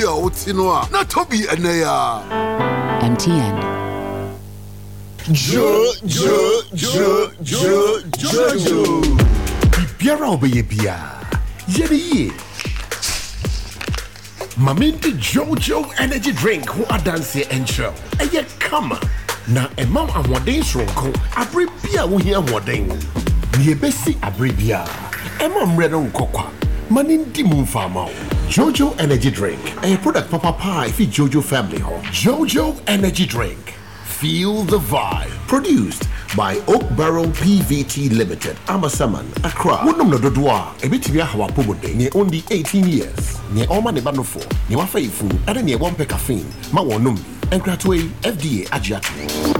Otinoa, not Toby and Naya. MTN. Jojo. Biara obeye bia. Yeri. Maminti Jojo energy drink who are dancing and show. Eye come. Na emam amwodin sronko. Abre bia wo hia amwodin. Ye besi abre bia. Emam redo nkokwa. Manindi mumfama. Jojo energy drink. A product papa pie fi Jojo family home. Jojo energy drink. Feel the vibe. Produced by Oak Barrel PVT Limited. Amasaman, Accra. Wonum no dodwa. Ebitibia hawa pomode. Nye only 18 years. Nye oma ne banofo. Nye wafaifu. Ade nye wampe caffeine. Ma wonum. Enkratwe FDA agiatu.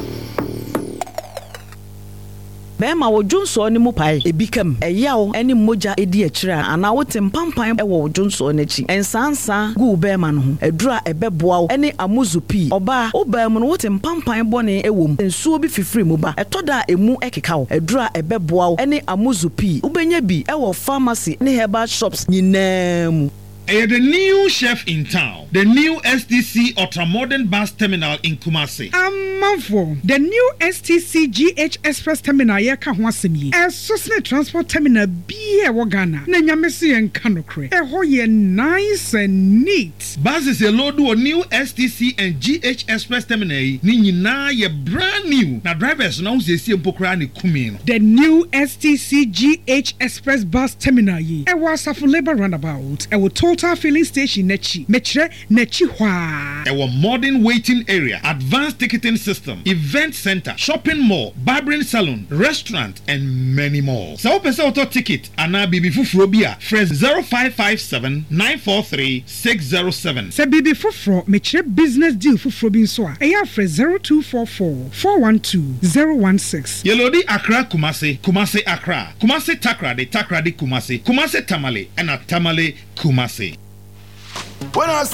Bema wo Jonso ne mu pai ebikam eyawo ene moja edi akira ana wo tempampan e wo Jonso n'achi ensansa gu bema no ho edura ebeboa wo ene amuzupi oba wo bema no wo tempampan bone ewom ensuo bi fifiri mu ba etoda emu ekeka wo edura ebeboa wo ene amuzupi ubenya bi e wo pharmacy ne herbal shops nyinaa. The new chef in town, the new STC Ultramodern Bus Terminal in Kumasi. Manfo, the new STC GH Express Terminal yeka ho asemi. Sosne Transport Terminal bi Ghana. Na nyamesi en kanokre. Ho ye nice and neat. Buses a load to new STC and GH Express Terminal ni nyina ye brand new. Na drivers now se si empokra ni kumi no. The new STC GH Express Bus Terminal yi. Was a labor roundabout. Total filling station nechi mechre nechi hwa. Our modern waiting area, advanced ticketing system, event center, shopping mall, barbering salon, restaurant, and many more. So pesa auto ticket ana bibi fufuro bia fresh 0557 943 607. Se bibi fufuro mechre business deal fufuro bin so a eya fresh 0244 412 016. Yelodi Accra Kumasi, Kumasi Accra, Kumasi Takrade, Takrade Kumasi, Kumasi Tamale, and a Tamale Kumasi. When I